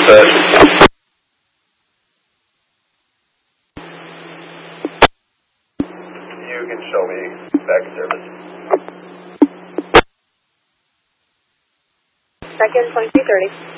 set. You can show me back in service. Second 2330.